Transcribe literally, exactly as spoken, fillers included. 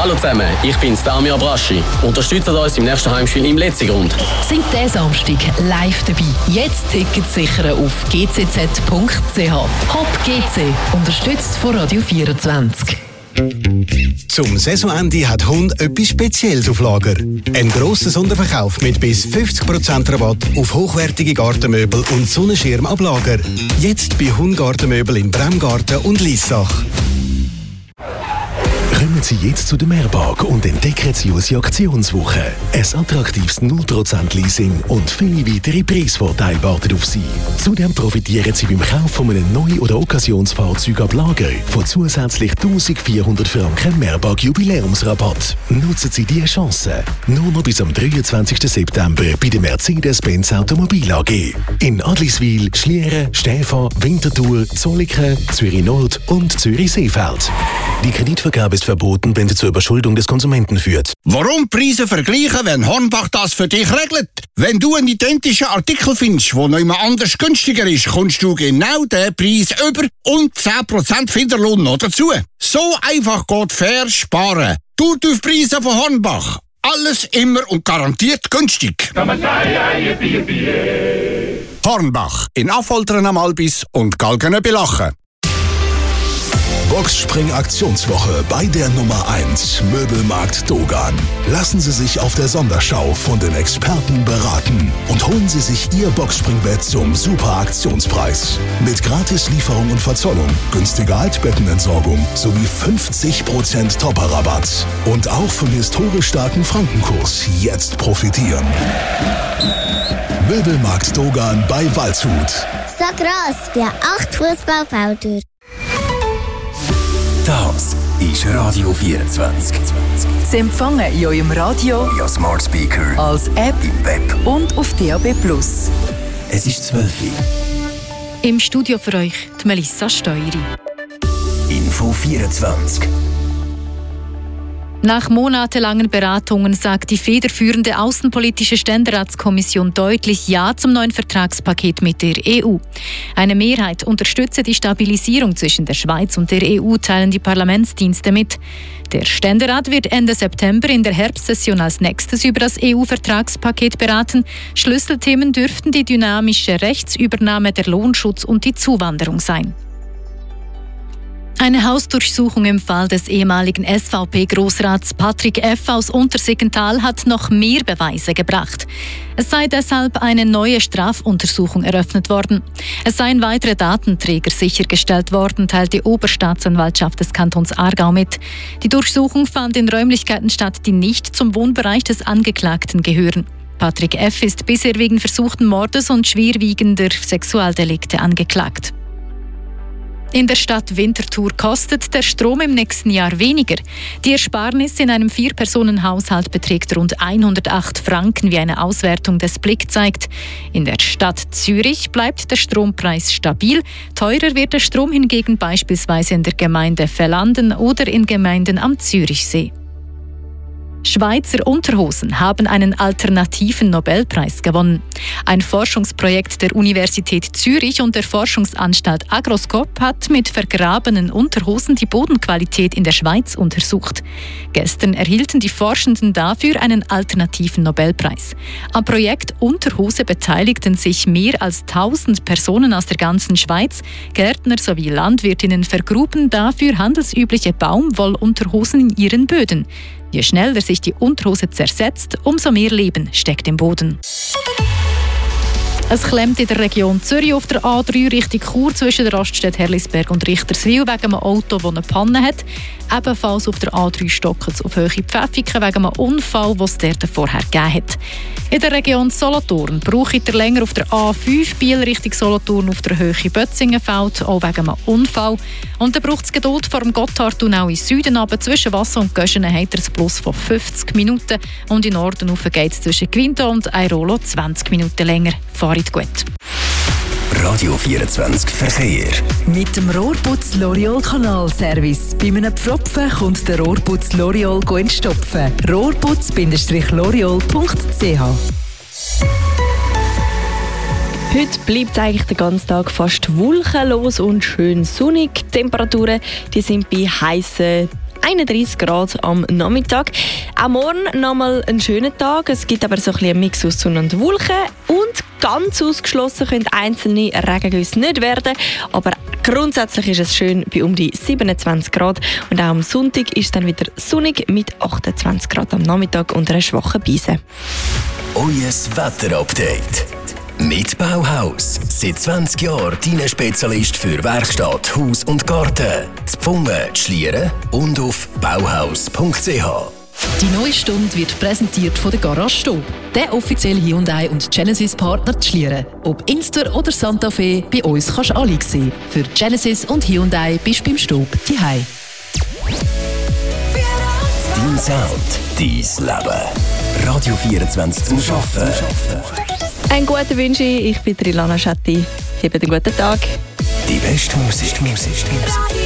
Hallo zusammen, ich bin Damir Abraschi. Unterstützt uns im nächsten Heimspiel im Letzigrund. Sind diesen Samstag live dabei. Jetzt Tickets sichern auf g c z punkt c h. Hop G C, unterstützt von Radio vierundzwanzig. Zum Saisonende hat Hund etwas Spezielles auf Lager. Ein grosser Sonderverkauf mit bis fünfzig Prozent Rabatt auf hochwertige Gartenmöbel und Sonnenschirm ab Lager. Jetzt bei Hund Gartenmöbel in Bremgarten und Liessach. Kommen Sie jetzt zu der Mehrpark und entdecken Sie unsere Aktionswoche. Ein attraktives null Prozent Leasing und viele weitere Preisvorteile warten auf Sie. Zudem profitieren Sie beim Kauf von einem Neu- oder Occasionsfahrzeug ab Lager von zusätzlich eintausendvierhundert Franken Mehrpark Jubiläumsrabatt. Nutzen Sie diese Chance. Nur noch bis am dreiundzwanzigsten September bei der Mercedes-Benz Automobil A G. In Adliswil, Schlieren, Stäfa, Winterthur, Zolliken, Zürich Nord und Zürich Seefeld. Die Kreditvergabe ist verboten, wenn sie zur Überschuldung des Konsumenten führt. Warum Preise vergleichen, wenn Hornbach das für dich regelt? Wenn du einen identischen Artikel findest, der noch jemand anders günstiger ist, kommst du genau den Preis über und zehn Prozent Finderlohn noch dazu. So einfach geht fair sparen. Du auf Preise von Hornbach. Alles immer und garantiert günstig. Hornbach in Affoltern am Albis und Galgenöbelachen. Boxspring-Aktionswoche bei der Nummer eins Möbelmarkt Dogan. Lassen Sie sich auf der Sonderschau von den Experten beraten und holen Sie sich Ihr Boxspringbett zum super Aktionspreis. Mit Gratislieferung und Verzollung, günstiger Altbettenentsorgung sowie fünfzig Prozent Topper-Rabatt. Und auch vom historisch starken Frankenkurs jetzt profitieren. Möbelmarkt Dogan bei Waldshut. So gross wie acht Fußballfelder. Das ist Radio vierundzwanzig. Sie empfangen in eurem Radio, via Smart Speaker, als App im Web und auf D A B plus. Es ist zwölf Uhr. Im Studio für euch die Melissa Steueri. Info vierundzwanzig. Nach monatelangen Beratungen sagt die federführende außenpolitische Ständeratskommission deutlich Ja zum neuen Vertragspaket mit der E U. Eine Mehrheit unterstütze die Stabilisierung zwischen der Schweiz und der E U, teilen die Parlamentsdienste mit. Der Ständerat wird Ende September in der Herbstsession als nächstes über das E U-Vertragspaket beraten. Schlüsselthemen dürften die dynamische Rechtsübernahme, der Lohnschutz und die Zuwanderung sein. Eine Hausdurchsuchung im Fall des ehemaligen S V P-Grossrats Patrick F. aus Untersiggenthal hat noch mehr Beweise gebracht. Es sei deshalb eine neue Strafuntersuchung eröffnet worden. Es seien weitere Datenträger sichergestellt worden, teilt die Oberstaatsanwaltschaft des Kantons Aargau mit. Die Durchsuchung fand in Räumlichkeiten statt, die nicht zum Wohnbereich des Angeklagten gehören. Patrick F. ist bisher wegen versuchten Mordes und schwerwiegender Sexualdelikte angeklagt. In der Stadt Winterthur kostet der Strom im nächsten Jahr weniger. Die Ersparnis in einem Vier-Personen-Haushalt beträgt rund hundertacht Franken, wie eine Auswertung des Blick zeigt. In der Stadt Zürich bleibt der Strompreis stabil. Teurer wird der Strom hingegen beispielsweise in der Gemeinde Verlanden oder in Gemeinden am Zürichsee. Schweizer Unterhosen haben einen alternativen Nobelpreis gewonnen. Ein Forschungsprojekt der Universität Zürich und der Forschungsanstalt Agroscope hat mit vergrabenen Unterhosen die Bodenqualität in der Schweiz untersucht. Gestern erhielten die Forschenden dafür einen alternativen Nobelpreis. Am Projekt Unterhose beteiligten sich mehr als tausend Personen aus der ganzen Schweiz. Gärtner sowie Landwirtinnen vergruben dafür handelsübliche Baumwollunterhosen in ihren Böden. Je schneller sich die Unterhose zersetzt, umso mehr Leben steckt im Boden. Es klemmt in der Region Zürich auf der A drei Richtung Chur zwischen der Raststätte Herlisberg und Richterswil wegen einem Auto, das eine Panne hat. Ebenfalls auf der A drei stocken es auf Höhe Pfäffiken wegen einem Unfall, den es dort vorher gegeben hat. In der Region Solothurn braucht ihr länger auf der A fünf Biel Richtung Solothurn auf der Höhe Bötzingenfeld, auch wegen einem Unfall. Und dann braucht es Geduld vor dem Gotthardtunnel in Süden, aber zwischen Wasser und Göschenen hat er ein Plus von fünfzig Minuten und in Norden rauf geht es zwischen Gwinto und Airolo zwanzig Minuten länger. Fahrt gut. Radio vierundzwanzig Verkehr. Mit dem Rohrputz L'Oreal Kanalservice. Bei einem Pfropfen kommt der Rohrputz L'Oreal entstopfen. rohrputz Loreal punkt c h. Heute bleibt eigentlich den ganzen Tag fast wolkenlos und schön sonnig. Die Temperaturen die sind bei heißen einunddreissig Grad am Nachmittag. Auch morgen nochmal ein schöner Tag. Es gibt aber so ein bisschen einen Mix aus Sonne und Wolken. Und ganz ausgeschlossen können einzelne Regengüsse nicht werden. Aber grundsätzlich ist es schön bei um die siebenundzwanzig Grad. Und auch am Sonntag ist es dann wieder sonnig mit achtundzwanzig Grad am Nachmittag und einer schwachen Brise. Euer Wetterupdate. Mit Bauhaus. Seit zwanzig Jahren dein Spezialist für Werkstatt, Haus und Garten. Zu Pfungen, Schlieren und auf bauhaus punkt c h. Die neue Stunde wird präsentiert von der Garage Stob, der offizielle Hyundai und Genesis-Partner zu Schlieren. Ob Inster oder Santa Fe, bei uns kannst du alle sehen. Für Genesis und Hyundai bist du beim Stob daheim. Dein Sound, dein Leben. Radio vierundzwanzig zum Arbeiten. Einen guten Wünsche, ich bin Rilana Schatti. Habt einen guten Tag. Die beste Musik. Musik.